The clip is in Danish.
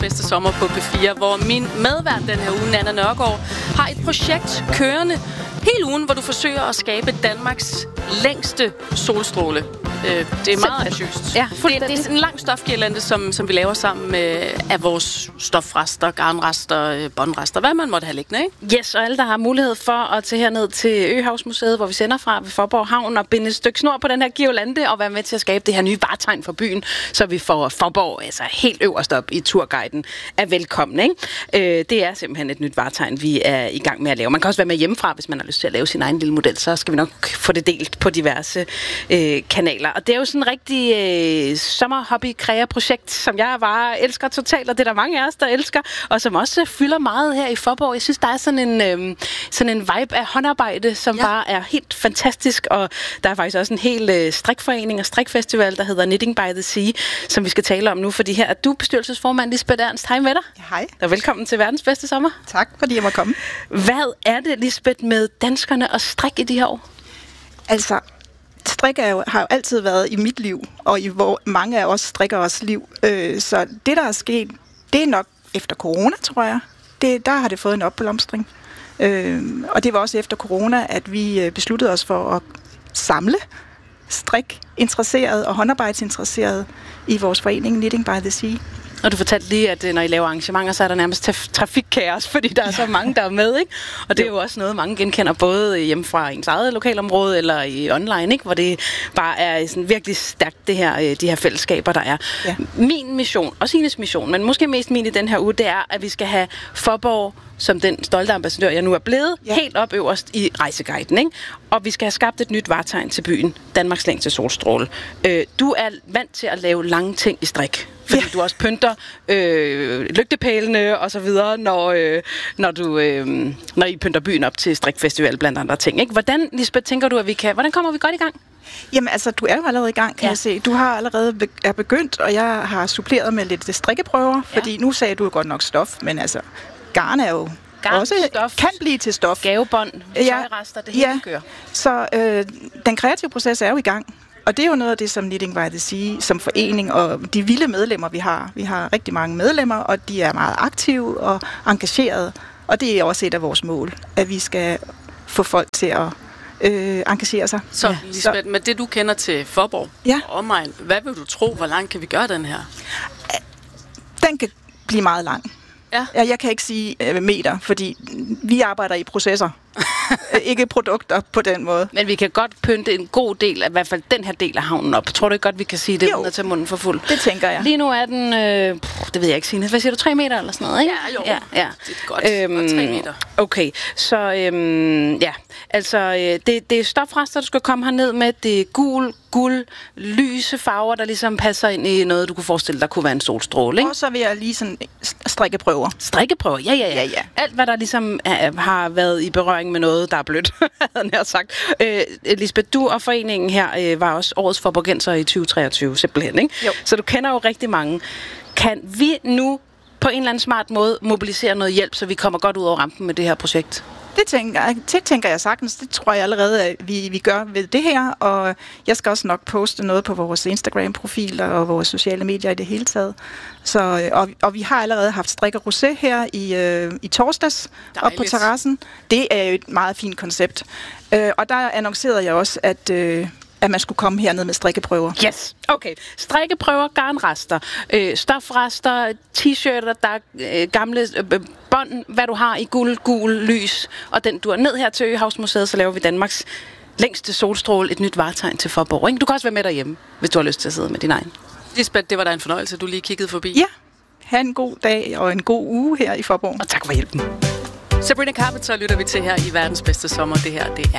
bedste sommer på P4, hvor min medvært den her uge, Nanna Nørgaard, har et projekt kørende hele ugen, hvor du forsøger at skabe Danmarks længste solstråle. Det er meget ambitiøst. Ja, det er en lang stofgirlande, som vi laver sammen af vores stofrester, garnrester, båndrester, hvad man måtte have liggende, ikke? Yes, og alle, der har mulighed for at tage herned til Øhavsmuseet, hvor vi sender fra ved Faaborg Havn, og binde et stykke snor på den her girlande, og være med til at skabe det her nye vartegn for byen, så vi får Faaborg altså helt øverst op i turguiden er velkommen, ikke? Det er simpelthen et nyt vartegn, vi er i gang med at lave. Man kan også være med hjemmefra, hvis man har lyst til at lave sin egen lille model, så skal vi nok få det delt på diverse kanaler. Og det er jo sådan en rigtig sommerhobby-krea-projekt, som jeg bare elsker totalt, og det er der mange af os, der elsker, og som også fylder meget her i Faaborg. Jeg synes, der er sådan en vibe af håndarbejde, som bare er helt fantastisk, og der er faktisk også en hel strikforening og strikfestival, der hedder Knitting by the Sea, som vi skal tale om nu, fordi her er du bestyrelsesformand, Lisbeth Ernst. Hej med dig. Hej. Og velkommen til verdens bedste sommer. Tak, fordi jeg må komme. Hvad er det, Lisbeth, med danskerne og strik i de her år? Altså, strik har jo altid været i mit liv, og i hvor mange af os strikker os liv. Så det, der er sket, det er nok efter corona, tror jeg. Der har det fået en opblomstring. Og det var også efter corona, at vi besluttede os for at samle strik-interesserede og håndarbejdsinteresserede i vores forening Knitting by the Sea. Og du fortalte lige, at når I laver arrangementer, så er der nærmest trafikkaos, fordi der er så mange, der er med, ikke? Og det er jo også noget, mange genkender, både hjemme fra ens eget lokalområde eller i online, ikke? Hvor det bare er sådan virkelig stærkt, de her fællesskaber, der er. Ja. Min mission, og Sines mission, men måske mest min i den her uge, det er, at vi skal have Faaborg som den stolte ambassadør, jeg nu er blevet, helt op øverst i rejseguiden, ikke? Og vi skal have skabt et nyt vartegn til byen, Danmarks længste solstråle. Du er vant til at lave lange ting i strik, fordi du også pynter lygtepælene og så videre, når I pynter byen op til strikfestival blandt andre ting, ikke? Hvordan, Lisbeth, tænker du, at hvordan kommer vi godt i gang? Jamen altså, du er jo allerede i gang, kan jeg se. Du har allerede begyndt, og jeg har suppleret med lidt strikkeprøver, fordi nu sagde du jo godt nok stof, men altså, garn er jo også stof, kan blive til stof. Gavebånd, tøjrester, det hele kører. Så den kreative proces er jo i gang. Og det er jo noget af det, som Knitting by the Sea, som forening og de vilde medlemmer, vi har. Vi har rigtig mange medlemmer, og de er meget aktive og engagerede. Og det er også et af vores mål, at vi skal få folk til at engagere sig. Så Lisbeth, med det du kender til Faaborg og omegn, hvad vil du tro, hvor langt kan vi gøre den her? Den kan blive meget lang. Ja. Jeg kan ikke sige meter, fordi vi arbejder i processer. Ikke produkter på den måde. Men vi kan godt pynte en god del, i hvert fald den her del af havnen op. Tror du ikke godt, vi kan sige det, uden at tage munden for fuld? Det tænker jeg. Lige nu er den, det ved jeg ikke, Signe. Hvad siger du, 3 meter eller sådan noget, ikke? Ja, jo. Ja. Det er godt. 3 meter. Okay, så det er stofrester, du skal komme herned med. Det er guld, lyse farver, der ligesom passer ind i noget, du kunne forestille dig kunne være en solstråle, ikke? Og så vil jeg lige sådan strikkeprøver. Strikkeprøver, ja. Alt, hvad der ligesom har været i berøring med noget, der er blødt, havde jeg sagt. Lisbeth, du og foreningen her var også årets Faaborgenser i 2023, simpelthen, ikke? Jo. Så du kender jo rigtig mange. Kan vi nu på en eller anden smart måde mobilisere noget hjælp, så vi kommer godt ud over rampen med det her projekt? Det tænker jeg sagtens. Det tror jeg allerede, at vi gør ved det her, og jeg skal også nok poste noget på vores Instagram-profiler og vores sociale medier i det hele taget. Så, og vi har allerede haft strik og rosé her i torsdags op på terrassen. Det er jo et meget fint koncept. Og der annoncerede jeg også, at man skulle komme herned med strikkeprøver. Yes, okay. Strikkeprøver, garnrester, stofrester, t-shirter, der er gamle bånd, hvad du har i gul, lys, og den du er ned her til Øhavsmuseet, så laver vi Danmarks længste solstråle, et nyt vartegn til Faaborg, ikke? Du kan også være med derhjemme, hvis du har lyst til at sidde med din egen. Lisbeth, det var da en fornøjelse, du lige kiggede forbi. Ja, ha' en god dag og en god uge her i Faaborg. Og tak for hjælpen. Sabrina Carpenter lytter vi til her i verdens bedste sommer. Det her, det er